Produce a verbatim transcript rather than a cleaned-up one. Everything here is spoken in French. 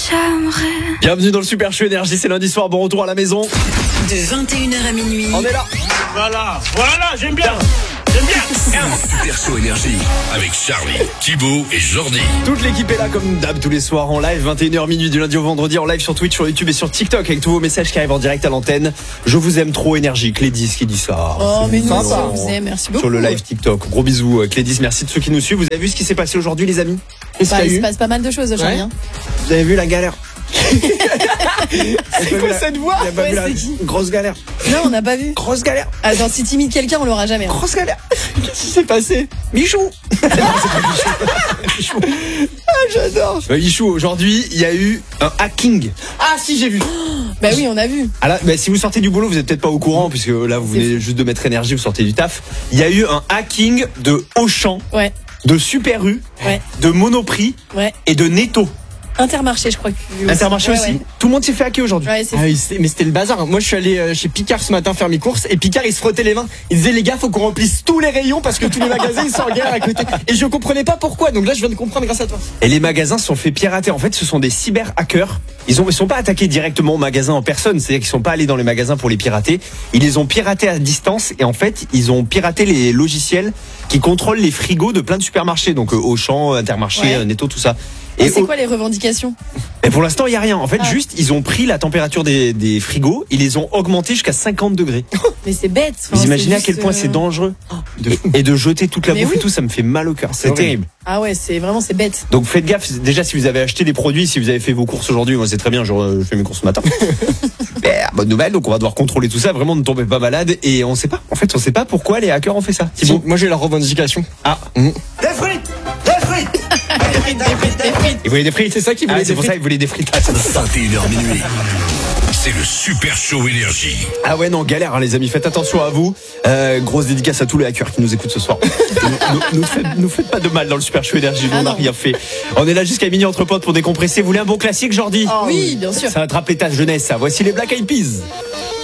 j'aimerais. Bienvenue dans le Super Show Énergie, c'est lundi soir, bon retour à la maison. De vingt et une heures à minuit. On est là. Voilà, voilà, j'aime bien. J'aime bien. Super Show Énergie avec Charlie, Thibaut et Jordi. Toute l'équipe est là comme d'hab tous les soirs en live, vingt et une heures minuit du lundi au vendredi, en live sur Twitch, sur YouTube et sur TikTok avec tous vos messages qui arrivent en direct à l'antenne. Je vous aime trop, Énergie, Clédis qui dit ça. Oh, mais nous, sympa. on vous aime, merci beaucoup. Sur le live TikTok. Gros bisous Clédis, merci de ceux qui nous suivent. Vous avez vu ce qui s'est passé aujourd'hui les amis? Qu'est-ce Bah, qu'il y a il se eu passe pas mal de choses aujourd'hui. Ouais. Hein. Vous avez vu la galère? C'est quoi cette voix? Il a pas Ouais, vu la c'est qui? grosse galère. Non, on n'a pas vu. Grosse galère. Attends, si t'imites quelqu'un, on l'aura jamais. hein. Grosse galère. Qu'est-ce qui s'est passé? Michou. Non, c'est pas Michou. Michou. Ah, j'adore. Euh, Michou, aujourd'hui, il y a eu un hacking. Ah, si, j'ai vu. Bah oui, on a vu. Ah là, bah, si vous sortez du boulot, vous êtes peut-être pas au courant, puisque là, vous venez juste de mettre énergie, vous sortez du taf. Il y a eu un hacking de Auchan, Ouais, de Super U, ouais, de Monoprix ouais. et de Netto. Intermarché, je crois que. Intermarché Ouais, aussi. ouais. Tout le monde s'est fait hacker aujourd'hui. Ouais, c'est Ah oui, c'est- mais c'était le bazar. Moi, je suis allé euh, chez Picard ce matin faire mes courses et Picard, il se frottait les mains. Il disait, les gars, faut qu'on remplisse tous les rayons parce que tous les magasins, ils sont en guerre à côté. Et je comprenais pas pourquoi. Donc là, je viens de comprendre grâce à toi. Et les magasins se sont fait pirater. En fait, ce sont des cyber-hackers. Ils ont, ils sont pas attaqués directement au magasin en personne. C'est-à-dire qu'ils sont pas allés dans les magasins pour les pirater. Ils les ont piratés à distance. Et en fait, ils ont piraté les logiciels qui contrôlent les frigos de plein de supermarchés. Donc, euh, Auchan, Intermarché, Ouais. euh, Netto, tout ça. Et c'est au- quoi les revendications? et pour l'instant, il y a rien. En fait, Ah. juste, ils ont pris la température des, des frigos. Ils les ont augmentés jusqu'à cinquante degrés. Mais c'est bête. Enfin, Vous imaginez à c'est quel juste, point euh, c'est dangereux? Et, et de jeter toute la Mais bouffe oui. et tout, ça me fait mal au cœur. C'est horrible. terrible. Ah ouais, c'est vraiment, c'est bête. Donc faites gaffe, déjà si vous avez acheté des produits, si vous avez fait vos courses aujourd'hui, moi c'est très bien, je, je fais mes courses ce matin. Super, bonne nouvelle, donc on va devoir contrôler tout ça, vraiment ne tombez pas malade et on sait pas, en fait on sait pas pourquoi les hackers ont fait ça. Si, Thibaut. moi, j'ai la revendication. Ah, Des frites, des frites. ils voulaient des frites, C'est ça qu'ils ah, voulaient, c'est des pour ça frites. ils voulaient des frites. vingt et une heures minuit. C'est le Super Show Énergie. Ah ouais non, galère hein, les amis, faites attention à vous. Euh, grosse dédicace à tous les hackers qui nous écoutent ce soir. nous, nous, nous faites, nous faites pas de mal dans le Super Show Énergie, nous, Ah on n'a non. rien fait. On est là jusqu'à minuit entre potes pour décompresser. Vous voulez un bon classique Jordi? Oui, bien sûr. Ça va te rappeler ta jeunesse ça. Voici les Black Eyed Peas.